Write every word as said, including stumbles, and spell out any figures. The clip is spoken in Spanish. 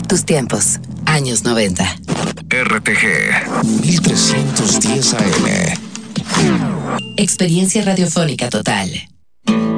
Tus tiempos, años noventa. R T G mil trescientos diez A M. Experiencia radiofónica total.